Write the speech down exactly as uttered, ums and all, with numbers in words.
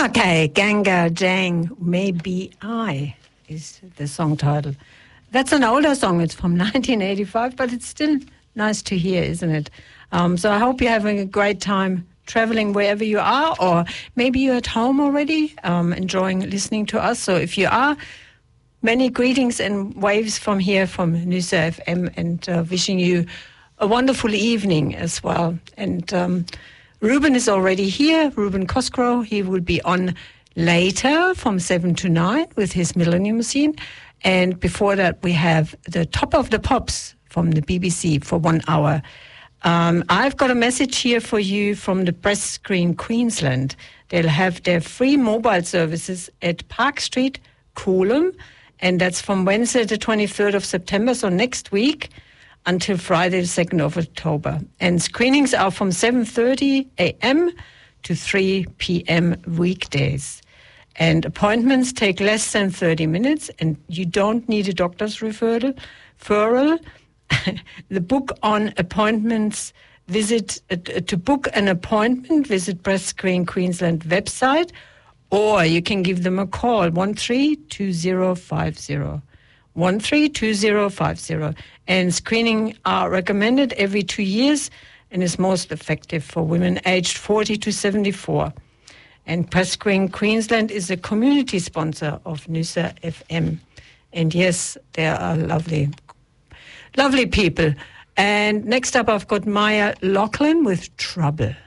Okay, Ganga Jang, Maybe I is the song title. That's an older song. It's from nineteen eighty-five, but it's still nice to hear, isn't it? Um, so I hope you're having a great time traveling wherever you are, or maybe you're at home already, um, enjoying listening to us. So if you are, many greetings and waves from here, from Nysa F M, and uh, wishing you a wonderful evening as well. And um, Ruben is already here, Ruben Cosgrove. He will be on later from seven to nine with his Millennium Machine. And before that, we have the Top of the Pops from the B B C for one hour. Um, I've got a message here for you from the Press Screen Queensland. They'll have their free mobile services at Park Street, Coolum, and that's from Wednesday the twenty-third of September, so next week, until Friday the second of October. And screenings are from seven thirty a.m. to three p.m. weekdays. And appointments take less than thirty minutes, and you don't need a doctor's referral. referral. The book on appointments, visit uh, to book an appointment, visit Press Screen Queensland website, or you can give them a call, one three two zero five zero. one three two zero five zero. And screening are recommended every two years and is most effective for women aged forty to seventy-four. And Press Screen Queensland is a community sponsor of Nysa F M. And yes, they are lovely, lovely people. And next up, I've got Maya Lachlan with Trouble.